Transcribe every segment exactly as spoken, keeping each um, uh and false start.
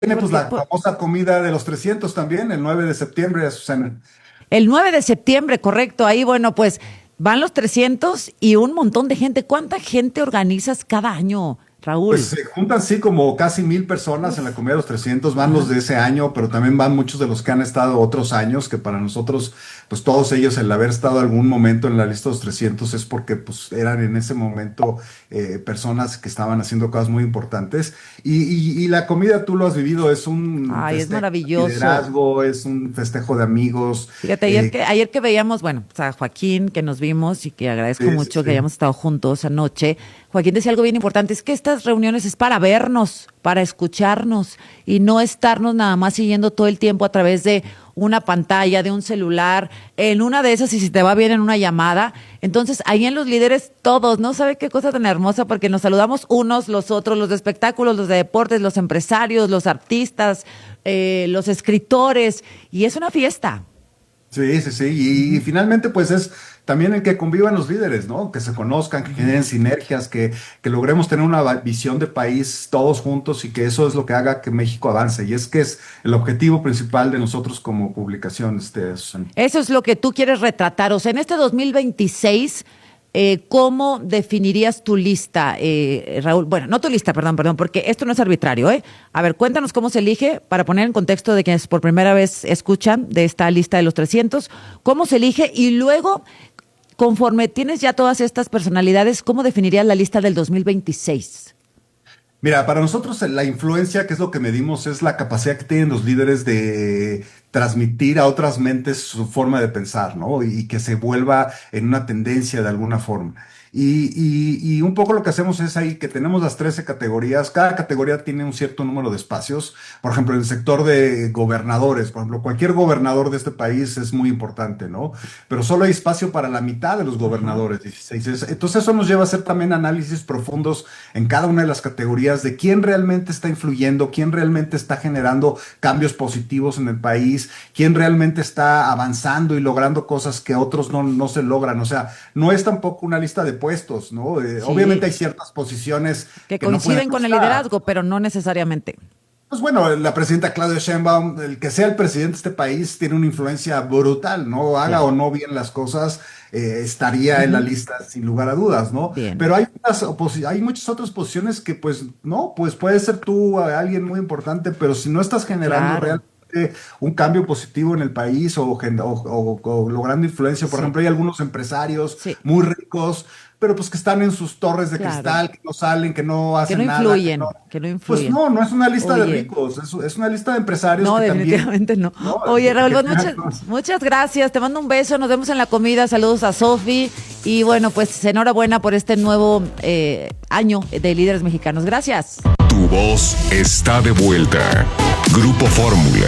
Viene pues Porque la po- famosa comida de los trescientos también, el nueve de septiembre, Susana. el nueve de septiembre, correcto, ahí, bueno, pues van los trescientos y un montón de gente. ¿Cuánta gente organizas cada año, Pues Raúl? se juntan sí como casi mil personas en la comida de los trescientos, van los Ajá. de ese año, pero también van muchos de los que han estado otros años, que para nosotros, pues todos ellos, el haber estado algún momento en la lista de los trescientos es porque pues eran en ese momento eh, personas que estaban haciendo cosas muy importantes. Y, y- y la comida, tú lo has vivido, es un Ay, es festejo de maravilloso. liderazgo, es un festejo de amigos. Fíjate, ayer eh, que, ayer que veíamos, bueno, pues a Joaquín, que nos vimos y que agradezco sí, sí, mucho que sí. hayamos estado juntos anoche, Joaquín decía algo bien importante, es que estas reuniones es para vernos, para escucharnos y no estarnos nada más siguiendo todo el tiempo a través de una pantalla, de un celular, en una de esas y si te va bien en una llamada. Entonces, ahí en los líderes todos, ¿no? ¿Sabe qué cosa tan hermosa? Porque nos saludamos unos, los otros, los de espectáculos, los de deportes, los empresarios, los artistas, eh, los escritores, y es una fiesta. Sí, sí, sí. Y, y finalmente, pues es también el que convivan los líderes, ¿no? Que se conozcan, que generen sinergias, que, que logremos tener una va- visión de país todos juntos y que eso es lo que haga que México avance. Y es que es el objetivo principal de nosotros como publicación, este, Susana. Eso es lo que tú quieres retratar. O sea, en este dos mil veintiséis, eh, ¿cómo definirías tu lista, eh, Raúl? Bueno, no tu lista, perdón, perdón, porque esto no es arbitrario, ¿eh? A ver, cuéntanos cómo se elige, para poner en contexto de quienes por primera vez escuchan de esta lista de los trescientos, cómo se elige y luego, conforme tienes ya todas estas personalidades, ¿cómo definirías la lista del dos mil veintiséis? Mira, para nosotros la influencia, que es lo que medimos, es la capacidad que tienen los líderes de transmitir a otras mentes su forma de pensar, ¿no? Y que se vuelva en una tendencia de alguna forma. Y, y- y un poco lo que hacemos es ahí que tenemos las trece categorías, cada categoría tiene un cierto número de espacios. Por ejemplo, en el sector de gobernadores, por ejemplo, cualquier gobernador de este país es muy importante, ¿no? Pero solo hay espacio para la mitad de los Ajá. gobernadores, dieciséis. Es- Entonces eso nos lleva a hacer también análisis profundos en cada una de las categorías de quién realmente está influyendo, quién realmente está generando cambios positivos en el país, quién realmente está avanzando y logrando cosas que otros no, no se logran. O sea, no es tampoco una lista de puestos, ¿no? Eh, obviamente hay Sí, ciertas posiciones que que no pueden coinciden no con el estar. liderazgo, pero no necesariamente. Pues bueno, la presidenta Claudia Sheinbaum, el que sea el presidente de este país, tiene una influencia brutal, ¿no? Haga o Claro. no bien las cosas, eh, estaría en la Ujú. lista sin lugar a dudas, ¿no? Bien. Pero hay, unas oposi- hay muchas otras posiciones que, pues, no, pues puede ser tú eh, alguien muy importante, pero si no estás generando Claro. realmente un cambio positivo en el país o, gen- o- o- o logrando influencia, por Sí, ejemplo, hay algunos empresarios sí, muy ricos, pero pues que están en sus torres de claro. cristal, que no salen, que no Que no hacen nada, que no. influyen, que no Pues influyen. no, no es una lista de Oye, ricos, es, es una lista de empresarios no, que también, definitivamente no. ¿no? Oye, Que, Raúl, que pues tengan muchas, cosas. muchas gracias. Te mando un beso, nos vemos en la comida. Saludos a Sofi. Y bueno, pues enhorabuena por este nuevo eh, año de líderes mexicanos. Gracias. Tu voz está de vuelta. Grupo Fórmula.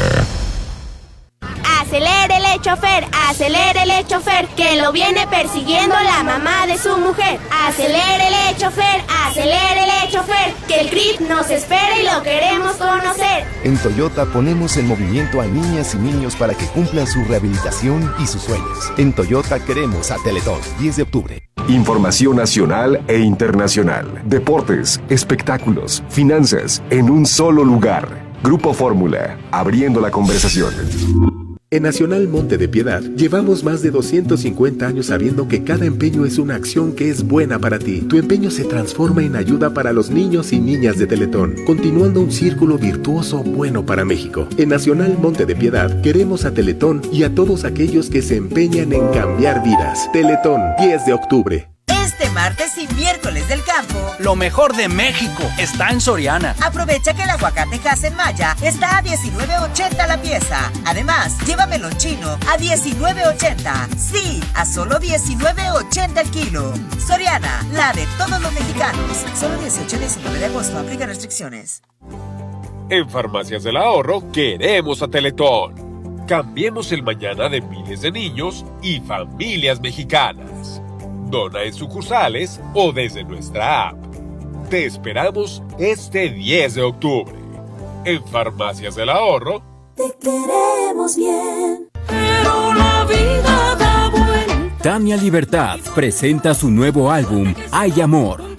Acelérele, chofer, acelérele, chofer, que lo viene persiguiendo la mamá de su mujer. Acelérele, chofer, acelérele, chofer, que el C R I T nos espera y lo queremos conocer. En Toyota ponemos en movimiento a niñas y niños para que cumplan su rehabilitación y sus sueños. En Toyota queremos a Teletón, diez de octubre. Información nacional e internacional. Deportes, espectáculos, finanzas, en un solo lugar. Grupo Fórmula, abriendo la conversación. En Nacional Monte de Piedad llevamos más de doscientos cincuenta años sabiendo que cada empeño es una acción que es buena para ti. Tu empeño se transforma en ayuda para los niños y niñas de Teletón, continuando un círculo virtuoso bueno para México. En Nacional Monte de Piedad queremos a Teletón y a todos aquellos que se empeñan en cambiar vidas. Teletón, diez de octubre. Este martes y miércoles del campo, lo mejor de México está en Soriana. aprovecha que el aguacate Hass Maya está a diecinueve ochenta la pieza. Además, llévamelo chino a diecinueve ochenta. Sí, a solo diecinueve ochenta el kilo. Soriana, la de todos los mexicanos. Solo dieciocho y diecinueve de agosto, aplica restricciones. En Farmacias del Ahorro queremos a Teletón. Cambiemos el mañana de miles de niños y familias mexicanas. Dona en sucursales o desde nuestra app. Te esperamos este diez de octubre. En Farmacias del Ahorro. Te queremos bien, pero la vida da vuelta. Tania Libertad presenta su nuevo álbum Hay Amor.